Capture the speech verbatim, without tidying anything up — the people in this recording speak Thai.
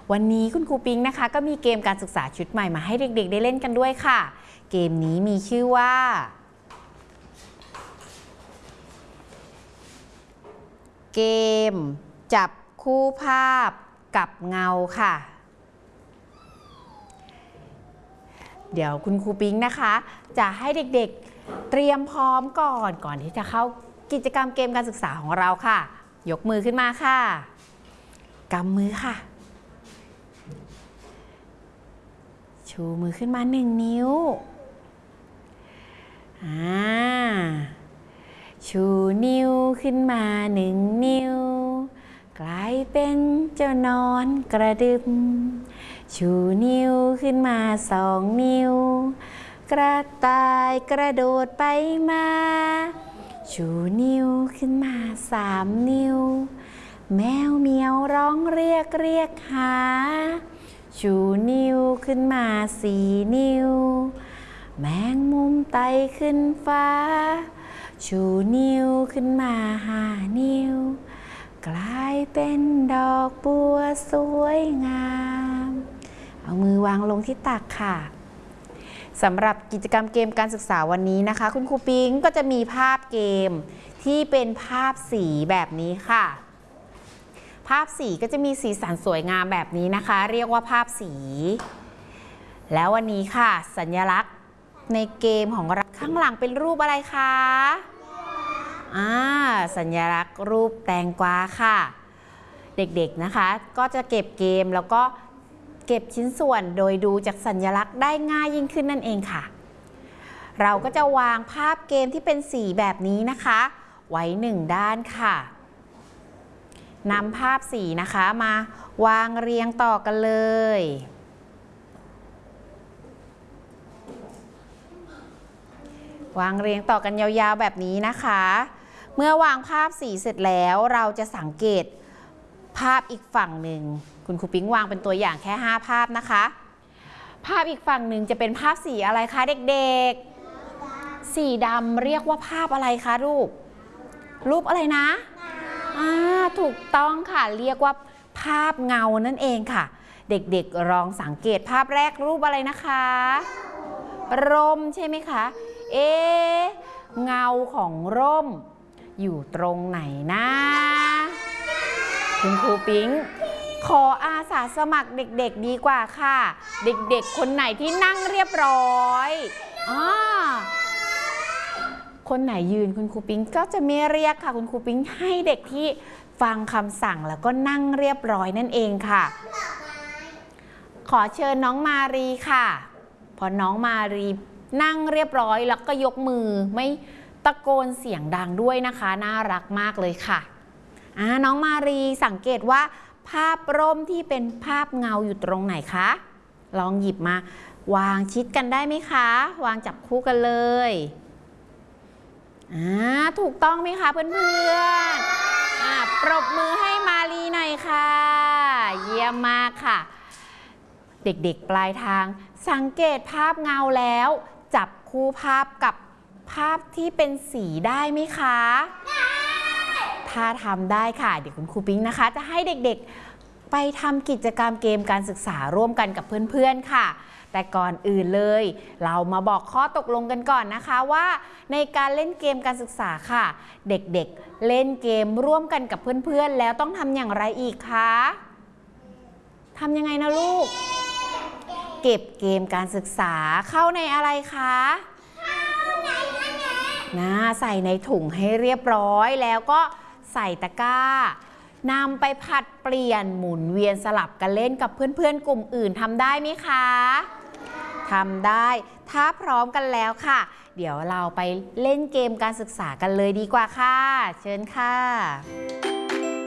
วันนี้คุณครูปิงนะคะก็มีเกมการศึกษาชุดใหม่มาให้เด็กๆได้เล่นกันด้วยค่ะเกมนี้มีชื่อว่าเกมจับคู่ภาพกับเงาค่ะเดี๋ยวคุณครูปิงนะคะจะให้เด็กๆเตรียมพร้อมก่อนก่อนที่จะเข้ากิจกรรมเกมการศึกษาของเราค่ะยกมือขึ้นมาค่ะกำมือค่ะชูมือขึ้นมาหนึ่งนิ้วอ่าชูนิ้วขึ้นมาหนึ่งนิ้วกลายเป็นเจ้านอนกระดึบชูนิ้วขึ้นมาสองนิ้วกระต่ายกระโดดไปมาชูนิ้วขึ้นมาสามนิ้วแมวเหมียวร้องเรียกเรียกหาชูนิ้วขึ้นมาสี่นิ้วแมงมุมไต่ขึ้นฟ้าชูนิ้วขึ้นมาห้านิ้วกลายเป็นดอกบัวสวยงามเอามือวางลงที่ตักค่ะสำหรับกิจกรรมเกมการศึกษาวันนี้นะคะคุณครูปิงก็จะมีภาพเกมที่เป็นภาพสีแบบนี้ค่ะภาพสีก็จะมีสีสันสวยงามแบบนี้นะคะเรียกว่าภาพสีแล้ววันนี้ค่ะสัญลักษณ์ในเกมของเราข้างหลังเป็นรูปอะไรคะอ่าสัญลักษณ์รูปแตงกวาค่ะเด็กๆนะคะก็จะเก็บเกมแล้วก็เก็บชิ้นส่วนโดยดูจากสัญลักษณ์ได้ง่ายยิ่งขึ้นนั่นเองค่ะเราก็จะวางภาพเกมที่เป็นสีแบบนี้นะคะไว้หนึ่งด้านค่ะนำภาพสีนะคะมาวางเรียงต่อกันเลยวางเรียงต่อกันยาวๆแบบนี้นะคะเมื่อวางภาพสีเสร็จแล้วเราจะสังเกตภาพอีกฝั่งหนึ่งคุณครูปิ๊งวางเป็นตัวอย่างแค่ห้าภาพนะคะภาพอีกฝั่งหนึ่งจะเป็นภาพสีอะไรคะเด็กๆสีดำเรียกว่าภาพอะไรคะรูปรูปอะไรนะอ่าถูกต้องค่ะเรียกว่าภาพเงานั่นเองค่ะเด็กๆลองสังเกตภาพแรกรูปอะไรนะคะร่มใช่ไหมคะเอ๊ะเงาของร่มอยู่ตรงไหนนะคุณครูปิ๊งขออาสาสมัครเด็กๆดีกว่าค่ะเด็กๆคนไหนที่นั่งเรียบร้อยอ่าคนไหนยืนคุณครูปิ๊งก็จะไม่เรียกค่ะคุณครูปิ๊งให้เด็กที่ฟังคำสั่งแล้วก็นั่งเรียบร้อยนั่นเองค่ะขอเชิญน้องมารีค่ะพอน้องมารีนั่งเรียบร้อยแล้วก็ยกมือไม่ตะโกนเสียงดังด้วยนะคะน่ารักมากเลยค่ะอ่าน้องมารีสังเกตว่าภาพร่มที่เป็นภาพเงาอยู่ตรงไหนคะลองหยิบมาวางชิดกันได้ไหมคะวางจับคู่กันเลยอ่าถูกต้องไหมคะเพื่อนๆอ่าปรบมือให้มารีหน่อยค่ะเยี่ยมมากค่ะเด็กๆปลายทางสังเกตภาพเงาแล้วจับคู่ภาพกับภาพที่เป็นสีได้ไหมคะได้ถ้าทำได้ค่ะเดี๋ยวคุณครูปิ๊งนะคะจะให้เด็กๆไปทำกิจกรรมเกมการศึกษาร่วมกันกับเพื่อนๆค่ะแต่ก่อนอื่นเลยเรามาบอกข้อตกลงกันก่อนนะคะว่าในการเล่นเกมการศึกษาค่ะเด็กๆเล่นเกมร่วมกันกับเพื่อนๆแล้วต้องทำอย่างไรอีกคะทำยังไงนะลูกเก็บเกมการศึกษาเข้าในอะไรคะนะใส่ในถุงให้เรียบร้อยแล้วก็ใส่ตะกร้านำไปผัดเปลี่ยนหมุนเวียนสลับกันเล่นกับเพื่อนๆกลุ่มอื่นทำได้ไหมคะทำได้ถ้าพร้อมกันแล้วค่ะเดี๋ยวเราไปเล่นเกมการศึกษากันเลยดีกว่าค่ะเชิญค่ะ